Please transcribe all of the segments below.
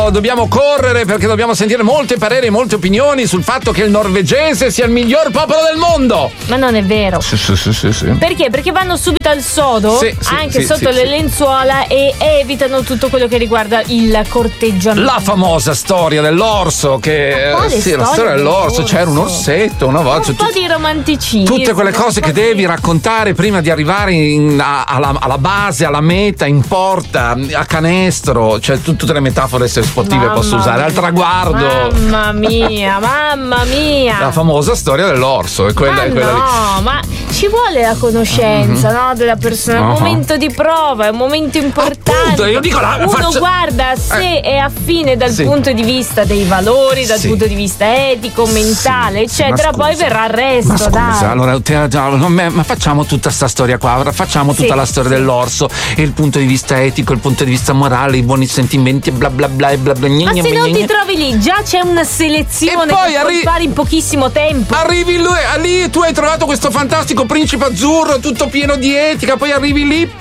Dobbiamo correre perché dobbiamo sentire molti pareri e molte opinioni sul fatto che il norvegese sia il miglior popolo del mondo. Ma non è vero. Sì. Perché? Perché vanno subito al sodo, anche sotto le lenzuola, e evitano tutto quello che riguarda il corteggiamento. La famosa storia dell'orso che la storia dell'orso, c'era un orsetto una volta. Un po' di romanticismo. Tutte quelle cose che devi raccontare prima di arrivare alla base, alla meta, in porta, a canestro, cioè tutte le metafore sportive posso usare, al traguardo. Mamma mia. La famosa storia dell'orso, è quella lì. Ma ci vuole la conoscenza, no, della persona, è un momento di prova, è un momento importante. Appunto, io dico uno guarda se è affine dal punto di vista dei valori, dal punto di vista etico, mentale, eccetera, poi verrà il resto. Allora, ma facciamo tutta sta storia qua, facciamo tutta la storia dell'orso, e il punto di vista etico, il punto di vista morale, i buoni sentimenti e bla bla bla e bla bla. Ma se non ti trovi lì, già c'è una selezione che puoi fare in pochissimo tempo. Arrivi lì e tu hai trovato questo fantastico principe azzurro tutto pieno di etica, poi arrivi lì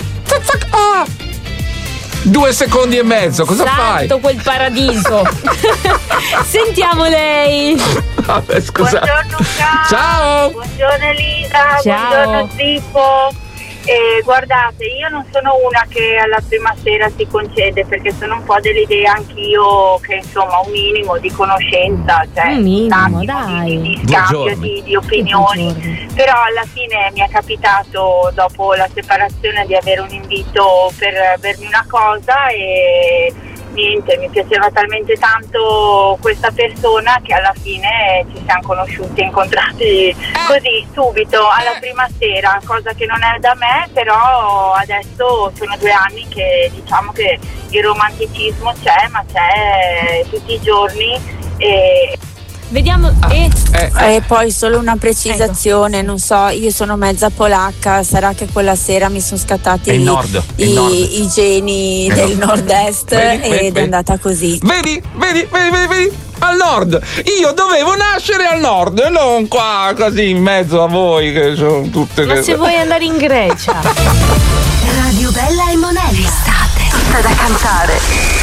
2 secondi e mezzo, cosa fai? Quel paradiso. Sentiamo lei. Vabbè, scusa. Buongiorno Luca. Ciao. Buongiorno Elisa. Ciao. Buongiorno Zippo. Guardate, io non sono una che alla prima sera si concede, perché sono un po' dell'idea anch'io che insomma un minimo di conoscenza, cioè un attimo di scambio di opinioni, però alla fine mi è capitato dopo la separazione di avere un invito per bermi una cosa e niente, mi piaceva talmente tanto questa persona che alla fine ci siamo conosciuti e incontrati così subito alla prima sera, cosa che non è da me, però adesso sono 2 anni che diciamo che il romanticismo c'è, ma c'è tutti i giorni e vediamo. E poi solo una precisazione, non so, io sono mezza polacca, sarà che quella sera mi sono scattati i geni del nord-est ed è andata così. Vedi? Al nord, io dovevo nascere al nord e non qua così in mezzo a voi che sono tutte. Ma se vuoi andare in Grecia. Radio Bella e Monella, estate, tutta da cantare.